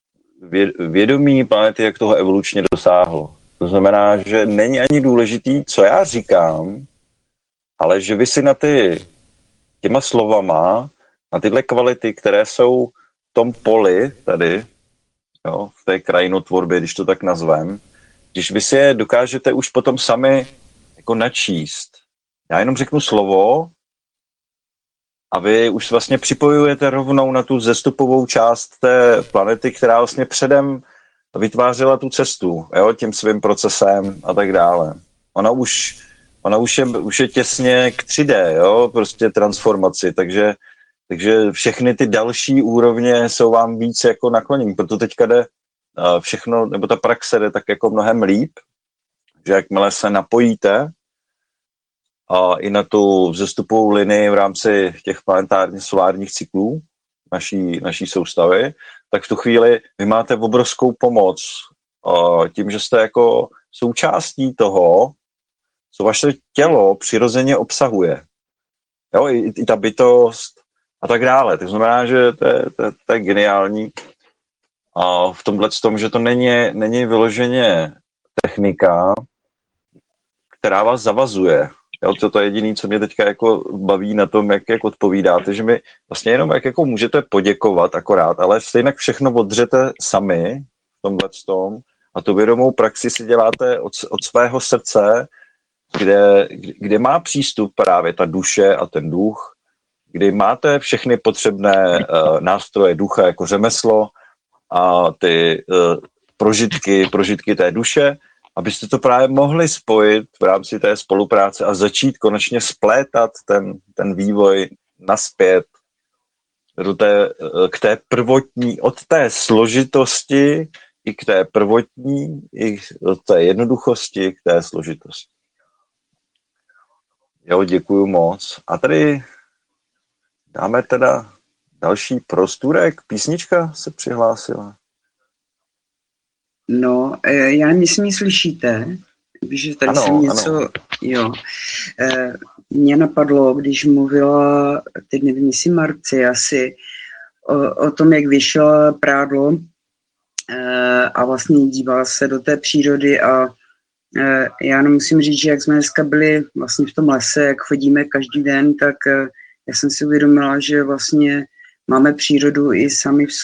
vědomí planety, jak toho evolučně dosáhlo. To znamená, že není ani důležitý, co já říkám, ale že vy si na ty těma slovama, na tyhle kvality, které jsou v tom poli tady, jo, v té krajinotvorbě, když to tak nazvem, když vy si je dokážete už potom sami jako načíst. Já jenom řeknu slovo a vy už vlastně připojujete rovnou na tu zestupovou část té planety, která vlastně předem vytvářela tu cestu, jo, tím svým procesem a tak dále. Ona už, ona už, je, už je těsně k tři dé, jo, prostě transformaci, takže, takže všechny ty další úrovně jsou vám víc jako naklonění, proto teďka jde všechno, nebo ta praxe jde tak jako mnohem líp, že jakmile se napojíte a i na tu vzestupovou linii v rámci těch planetárních solárních cyklů naší, naší soustavy, tak v tu chvíli vy máte obrovskou pomoc tím, že jste jako součástí toho, co vaše tělo přirozeně obsahuje. Jo, i, i ta bytost a tak dále. To znamená, že to je, to, to je geniální. A v tomhle tom, že to není, není vyloženě technika, která vás zavazuje. Jo, to, to je jediné, co mě teďka jako baví na tom, jak, jak odpovídáte, že mi vlastně jenom jak jako můžete poděkovat akorát, ale stejně všechno odřete sami v tomhle tom a tu vědomou praxi si děláte od, od svého srdce, kde, kde má přístup právě ta duše a ten duch, kdy máte všechny potřebné uh, nástroje ducha jako řemeslo a ty uh, prožitky, prožitky té duše, abyste to právě mohli spojit v rámci té spolupráce a začít konečně splétat ten, ten vývoj naspět do té, k té prvotní, od té složitosti i k té prvotní, i od té jednoduchosti k té složitosti. Jo, děkuju moc. A tady dáme teda další prostůrek. Písnička se přihlásila. No, já myslím, slyšíte. že tady Ano, jsem něco, ano. jo. E, mě napadlo, když mluvila, teď nevím, jestli Marci, asi o, o tom, jak věšela prádlo e, a vlastně dívala se do té přírody a e, já musím říct, že jak jsme dneska byli vlastně v tom lese, jak chodíme každý den, tak e, já jsem si uvědomila, že vlastně máme přírodu i sami v